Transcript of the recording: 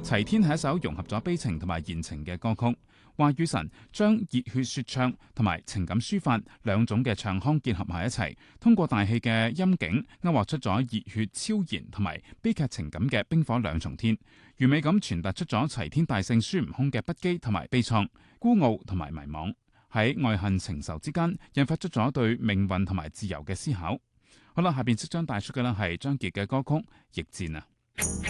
齊天係一首融合咗悲情同埋言情嘅歌曲，華語神將熱血說唱同埋情感抒發兩種嘅唱腔結合埋一齊，通過大氣嘅音景勾畫出咗熱血超然同埋悲劇情感嘅冰火兩重天，完美咁傳達出咗齊天大聖孫悟空嘅不羈同埋悲愴、孤傲同埋迷茫，喺愛恨情仇之間引發出咗對命運同埋自由嘅思考。好啦，下邊即將帶出嘅呢係張傑嘅歌曲《逆戰》啊。